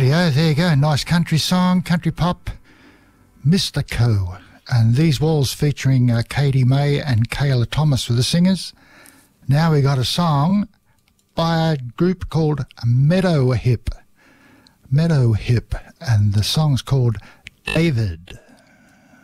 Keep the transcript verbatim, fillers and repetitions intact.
Rightio, there you go. Nice country song, country pop, Mister Co. And These Walls featuring uh, Katie May and Kayla Thomas were the singers. Now we got a song by a group called Meadow Hip. Meadow Hip, and the song's called David.